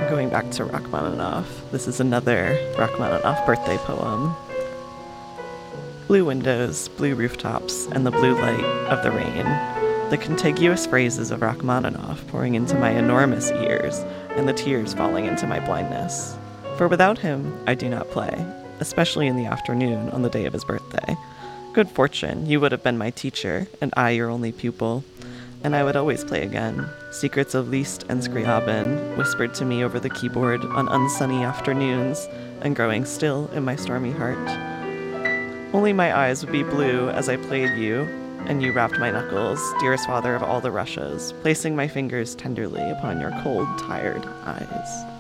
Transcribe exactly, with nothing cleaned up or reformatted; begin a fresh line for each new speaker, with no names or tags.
Going back to Rachmaninoff, this is another Rachmaninoff birthday poem. Blue windows, blue rooftops, and the blue light of the rain. The contiguous phrases of Rachmaninoff pouring into my enormous ears, and the tears falling into my blindness. For without him, I do not play, especially in the afternoon on the day of his birthday. Good fortune, you would have been my teacher, and I your only pupil, and I would always play again. Secrets of Liszt and Scriabin whispered to me over the keyboard on unsunny afternoons, and growing still in my stormy heart. Only my eyes would be blue as I played you, and you rapped my knuckles, dearest father of all the Russias, placing my fingers tenderly upon your cold, tired eyes.